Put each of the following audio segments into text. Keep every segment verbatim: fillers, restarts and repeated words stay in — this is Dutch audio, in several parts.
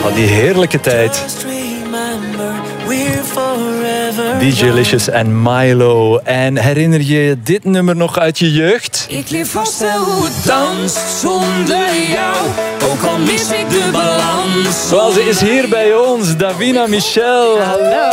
Wat die heerlijke tijd. D J Licious en Milo. En herinner je dit nummer nog uit je jeugd? Ik leer vast wel hoe het danst zonder jou. Ook al mis ik de balans. Wel, ze is hier bij ons, Davina Michel. Hallo.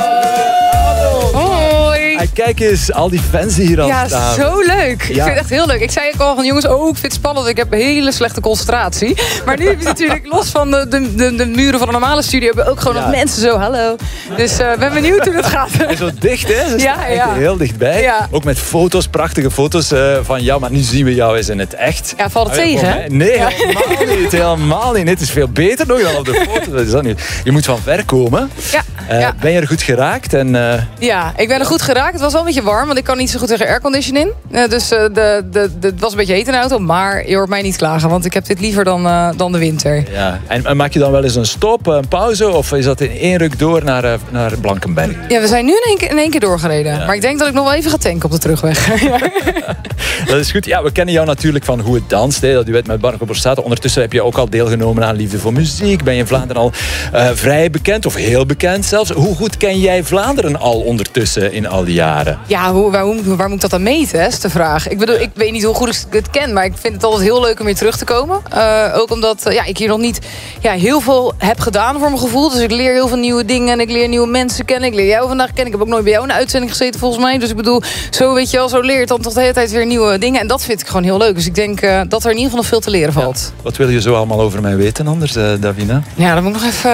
Hoi. Hey, kijk eens, al die fans die hier al Ja, staan. zo leuk. Ik Ja. vind het echt heel leuk. Ik zei ook al van jongens, oh, ik vind het spannend. Ik heb hele slechte concentratie. Maar nu heb je natuurlijk los van de, de, de, de muren van een normale studio... hebben we ook gewoon Ja. nog mensen zo, hallo. Dus ik uh, ben benieuwd hoe het gaat. En zo dicht, hè? Ze Ja, staan echt ja. heel dichtbij. Ja. Ook met foto's, prachtige foto's uh, van jou. Maar nu zien we jou eens in het echt. Ja, valt het Ah, ja, tegen, voor hè? mij- Nee, helemaal niet. Helemaal niet. Het is veel beter nog dan op de foto. Dat is dat niet. Je moet van ver komen. Ja, Uh, ja. Ben je er goed geraakt? En, uh, Ja, ik ben er goed geraakt. Het was wel een beetje warm, want ik kan niet zo goed tegen airconditioning. Uh, dus uh, de, de, de, het was een beetje heet in de auto. Maar je hoort mij niet klagen, want ik heb dit liever dan, uh, dan de winter. ja. En, en maak je dan wel eens een stop, een pauze? Of is dat in één ruk door naar, uh, naar Blankenberg? Ja, we zijn nu in één keer, in één keer doorgereden. Ja. Maar ik denk dat ik nog wel even ga tanken op de terugweg. Ja. Dat is goed. Ja, we kennen jou natuurlijk van Hoe het danst. Hè, dat duet met Marco Borsato. Ondertussen heb je ook al deelgenomen aan Liefde voor Muziek. Ben je in Vlaanderen al uh, vrij bekend, of heel bekend zelfs. Hoe goed ken jij Vlaanderen al ondertussen in al die jaren? Ja, hoe, waar, hoe, waar moet ik dat aan meten, hè, is de vraag. Ik bedoel, ik weet niet hoe goed ik het ken, maar ik vind het altijd heel leuk om weer terug te komen. Uh, ook omdat uh, ja, ik hier nog niet ja, heel veel heb gedaan voor mijn gevoel. Dus ik leer heel veel nieuwe dingen en ik leer nieuwe mensen kennen. Ik leer jou vandaag kennen. Ik heb ook nooit bij jou in de uitzending gezeten volgens mij. Dus ik bedoel, zo weet je wel, zo leert dan toch de hele tijd weer nieuwe dingen. En dat vind ik gewoon heel leuk. Dus ik denk uh, dat er in ieder geval nog veel te leren valt. Ja. Wat wil je zo allemaal over mij weten anders, uh, Davina? Ja, dan moet ik nog even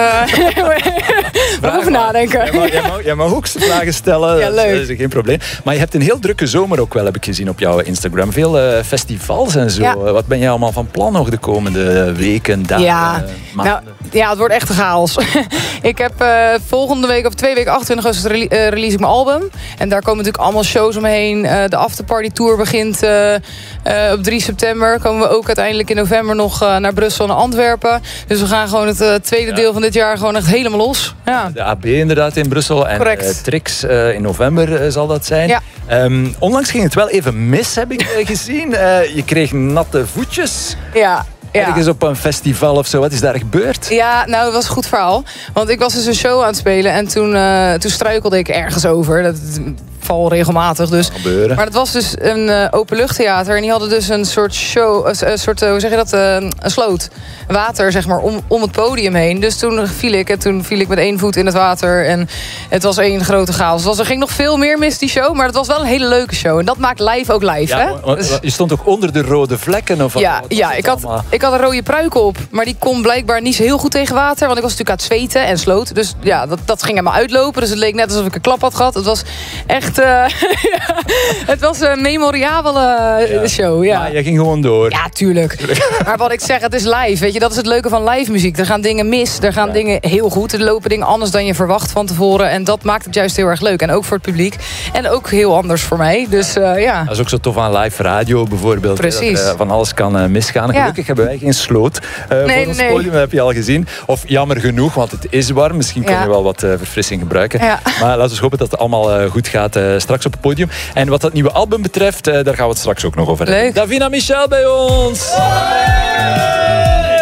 uh, over nadenken. Jij mag, jij, mag, jij mag ook vragen stellen, Ja, leuk. dat is geen probleem. Maar je hebt een heel drukke zomer ook wel, heb ik gezien op jouw Instagram. Veel uh, festivals en zo. Ja. Uh, wat ben je allemaal van plan nog de komende weken, dagen, Ja, uh, maanden? nou, ja, het wordt echt een chaos. Ik heb uh, volgende week, of twee weken, achtentwintig augustus, rele uh, release ik mijn album. En daar komen natuurlijk allemaal shows omheen. Uh, de afterparty tour begint uh, uh, op drie september. Komen we ook uiteindelijk in november nog uh, naar Brussel en Antwerpen. Dus we gaan gewoon het uh, tweede Ja. deel van dit jaar gewoon echt helemaal los. Ja. De A B inderdaad in Brussel en Correct. uh, Trix uh, in november uh, zal dat zijn. Ja. Um, onlangs ging het wel even mis, heb ik uh, gezien. Uh, je kreeg natte voetjes. Ja. Ja. Ergens op een festival of zo. Wat is daar gebeurd? Ja, nou, het was een goed verhaal. Want ik was dus een show aan het spelen en toen, uh, toen struikelde ik ergens over. Dat val regelmatig dus. Gebeuren. Maar het was dus een uh, openluchttheater en die hadden dus een soort show, een, een soort, uh, hoe zeg je dat, uh, een sloot. Water, zeg maar, om, om het podium heen. Dus toen viel ik en toen viel ik met één voet in het water en het was één grote chaos. Dus er ging nog veel meer mis, die show, maar het was wel een hele leuke show. En dat maakt live ook live, Ja, hè? want, Dus- je stond ook onder de rode vlekken? Of wat- ja, wat was ja het ik, had, allemaal? ik had een rode pruik op. Maar die kon blijkbaar niet zo heel goed tegen water. Want ik was natuurlijk aan het zweten en sloot. Dus ja, dat, dat ging helemaal uitlopen. Dus het leek net alsof ik een klap had gehad. Het was echt... Uh, ja, het was een memorabele Ja. show, ja. Maar jij ging gewoon door. Ja, tuurlijk. Maar wat ik zeg, het is live. Weet je, dat is het leuke van live muziek. Er gaan dingen mis, er gaan Ja. dingen heel goed. Er lopen dingen anders dan je verwacht van tevoren. En dat maakt het juist heel erg leuk. En ook voor het publiek. En ook heel anders voor mij. Dus uh, ja. Dat is ook zo tof aan live radio bijvoorbeeld. Precies. Dat er, uh, van alles kan uh, misgaan. Ja. Gelukkig hebben wij geen sloot uh, Nee, voor ons nee. podium. Dat heb je al gezien. Of jammer genoeg, want het is warm. Misschien kun je Ja. wel wat uh, verfrissing gebruiken. Ja. Maar laten we hopen dat het allemaal uh, goed gaat uh, straks op het podium. En wat dat nieuwe album betreft, uh, daar gaan we het straks ook nog over hebben. Leuk. Davina Michel bij ons!